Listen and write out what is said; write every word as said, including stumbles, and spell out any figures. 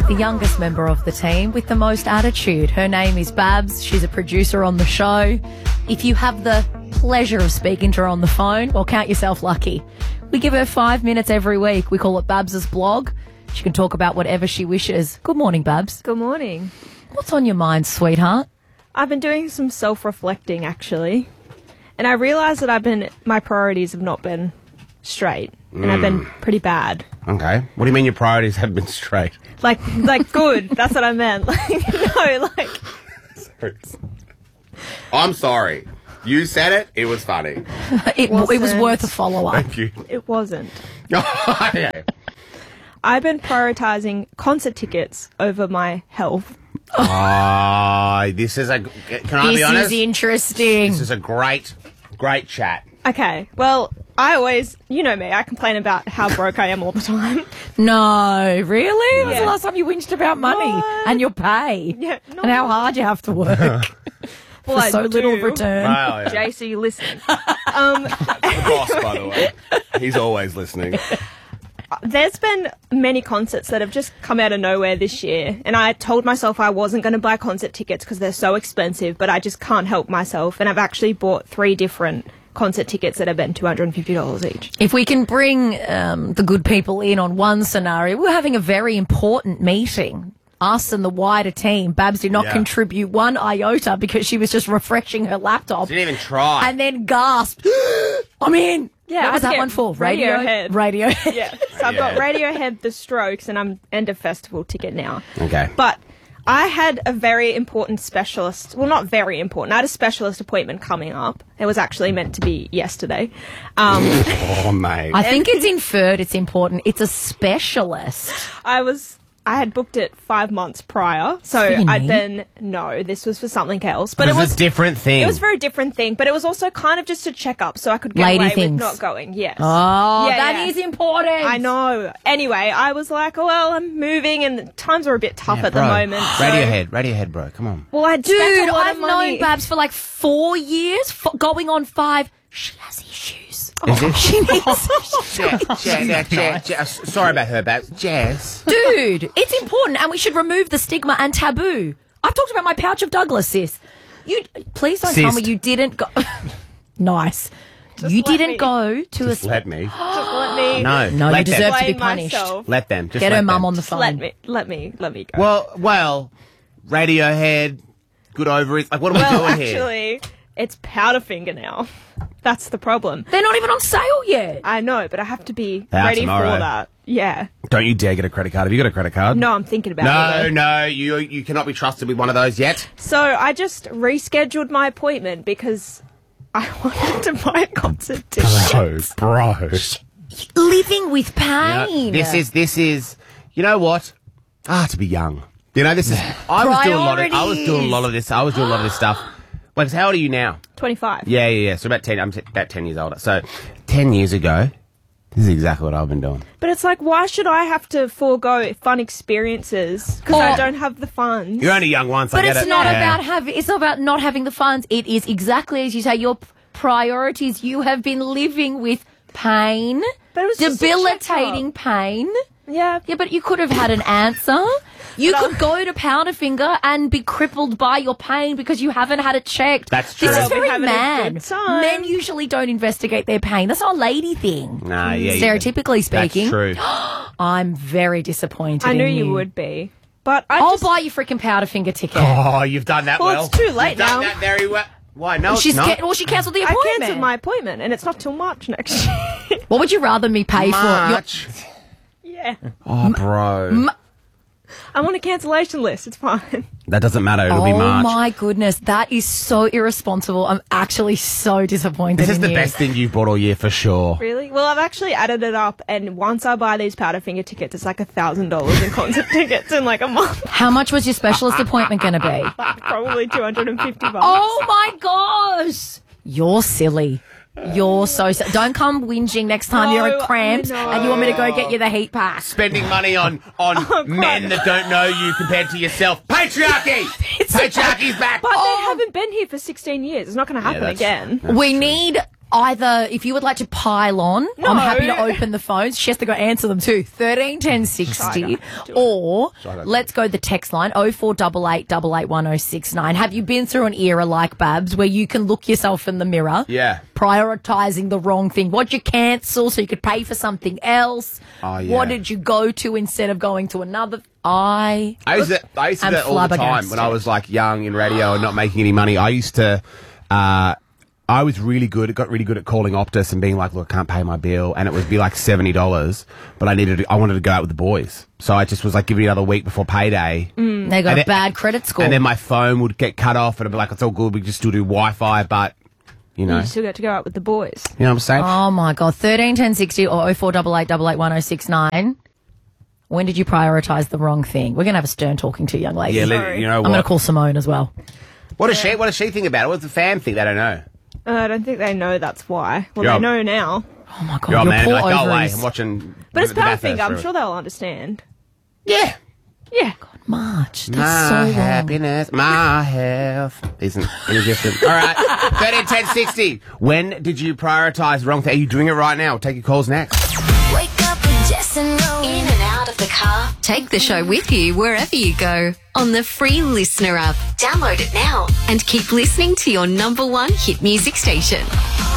the youngest member of the team with the most attitude. Her name is Babs. She's a producer on the show. If you have the pleasure of speaking to her on the phone, well, count yourself lucky. We give her five minutes every week. We call it Babs's blog. She can talk about whatever she wishes. Good morning, Babs. Good morning. What's on your mind, sweetheart? I've been doing some self-reflecting, actually. And I realised that I've been, my priorities have not been straight. And I've been pretty bad. Okay. What do you mean your priorities have been straight? Like, like good. That's what I meant. Like, no, like... Sorry. I'm sorry. You said it. It was funny. It, it was Wasn't. worth a follow-up. Thank you. It wasn't. Yeah. I've been prioritising concert tickets over my health. Ah, this is a... Can I This be honest? is interesting. This is a great, great chat. Okay, well, I always, you know me, I complain about how broke I am all the time. No, really? When was the Yeah. last time you whinged about money What? and your pay? Yeah, no. And how hard you have to work Well, for I so little do. return. Wow, yeah. J C, listen. um, The boss, by the way. He's always listening. there's been many concerts that have just come out of nowhere this year, and I told myself I wasn't going to buy concert tickets because they're so expensive, but I just can't help myself, and I've actually bought three different concert tickets that have been two hundred fifty dollars each. If we can bring um, the good people in on one scenario, we're having a very important meeting. Us and the wider team. Babs did not Yeah. contribute one iota because she was just refreshing her laptop. Didn't even try. And then gasped, I'm in. Yeah, what was I that get one for? Radio? Radiohead. Radiohead. Yeah, so I've got Radiohead. Radiohead, The Strokes, and I'm end of festival ticket now. Okay. But I had a very important specialist, well, not very important, I had a specialist appointment coming up. It was actually meant to be yesterday. Um, Oh, mate. I think it's inferred it's important. It's a specialist. I was, I had booked it five months prior, so Skinny. I then, no, this was for something else. But it it was was, a different thing. it was a very different thing, but it was also kind of just a checkup, so I could get Lady away things. with not going, yes. Oh, Yeah, that yeah. is important. I know. Anyway, I was like, oh, well, I'm moving, and times are a bit tough Yeah, at the bro. moment. so- Radiohead. Radiohead, bro. Come on. Well, I Dude, spent a lot I've of money. known Babs for like four years, f- going on five. She has issues. Is it? She needs... Jazz, jazz, jazz, jazz. Sorry about her, Babs. Jazz. Dude, it's important, and we should remove the stigma and taboo. I've talked about my pouch of Douglas, sis. You please don't tell me Sis. you didn't go. Nice. you let didn't me. go to Just a. let me. Just let me. No. No, let you deserve them. to be Blame punished. myself. Let them. Just Get let her mum them. on the Just phone. let me. Let me. Let me go. Well, well, Radiohead, good over it. Like, what are we Well, doing here? actually, it's Powderfinger now. That's the problem. They're not even on sale yet. I know, but I have to be Out ready tomorrow. for that. Yeah. Don't you dare get a credit card. Have you got a credit card? No, I'm thinking about No, it. though. no, you you cannot be trusted with one of those yet. So I just rescheduled my appointment because I wanted to buy a concert ticket. bro. Living with You know, pain. this is this is. You know what? Ah, to be young. You know, this is. I was doing a lot of. I was doing a lot of this. I was doing a lot of this stuff. Wait, how old are you now? twenty-five. Yeah, yeah, yeah. So about ten. I'm t- about ten years older. So ten years ago, this is exactly what I've been doing. But it's like, why should I have to forego fun experiences because I Oh. don't have the funds? You're only young once. I But get it's it. not Yeah. about having. It's not about not having the funds. It is exactly as you say. Your p- priorities. You have been living with pain, But it was just a debilitating pain. Yeah. Yeah, but you could have had an answer. You could go to Powderfinger and be crippled by your pain because you haven't had it checked. That's This true. is We're very having a man. good time. Men usually don't investigate their pain. That's not a lady thing. Nah, yeah. you- Stereotypically speaking, That's true. I'm very disappointed. I knew in you you would be. But I I'll just... buy you freaking Powderfinger ticket. Oh, you've done that Well, well. it's too late You've done now. that very well. Why? No, She's it's not. ca- well, she cancelled the I appointment. cancelled my appointment, and it's not till March next year. What would you rather me pay for? Your- March. Yeah. Oh, bro. I'm on a cancellation list. It's fine. That doesn't matter. It'll Oh be March. my goodness, that is so irresponsible. I'm actually so disappointed This is in the you. best thing you've bought all year for sure. Really? Well, I've actually added it up, and once I buy these Powderfinger tickets, it's like a thousand dollars in concert tickets in like a month. How much was your specialist appointment going to be? Probably two hundred and fifty bucks. Oh my gosh, you're silly. You're so si- don't come whinging next time No, you're at cramps I know. and you want me to go get you the heat pack. Spending money on on Oh, men that don't know you compared to yourself. Patriarchy! Patriarchy's back! But Oh. they haven't been here for sixteen years. It's not going to happen that's- again. that's We true. need either, if you would like to pile on, No. I'm happy to open the phones. She has to go answer them too. thirteen ten sixty. Or let's go the text line, oh four eight eight, eight eight one oh six nine. Have you been through an era like Babs where you can look yourself in the mirror? Yeah. Prioritising the wrong thing. What'd you cancel so you could pay for something else? Oh, yeah. What did you go to instead of going to another? I, I used to, I used to am do that all the time flabbergasted. when I was like young in radio and not making any money. I used to, uh, I was really good, got really good at calling Optus and being like, look, I can't pay my bill. And it would be like seventy dollars, but I needed to, I wanted to go out with the boys. So I just was like, give me another week before payday. Mm, they got And a then- bad credit score. And then my phone would get cut off and I'd be like, it's all good. We can still do Wi-Fi, but, you know, You still get to go out with the boys. you know what I'm saying? Oh my God. thirteen ten sixty or oh four eight eight, eight eight one oh six nine. When did you prioritise the wrong thing? We're going to have a stern talking to, young lady. Yeah, let- Sorry. you know I'm what? going to call Simone as well. What does she, what does she think about it? What's the fam think? They don't know. Uh, I don't think they know that's why. Well, Yeah. they know now. Oh my God. Your your man, poor like, go away. ovaries. I'm watching. But it's the Bathurst Powderfinger. I'm Road. sure they'll understand. Yeah. Yeah. March. That's My so wrong. happiness, my health isn't any different. All right, thirteen ten sixty. When did you prioritise the wrong thing? Are you doing it right now? We'll take your calls next. Wake up with Jess and Rowan. In and out of the car. Take the show with you wherever you go on the free Listener app. Download it now and keep listening to your number one hit music station.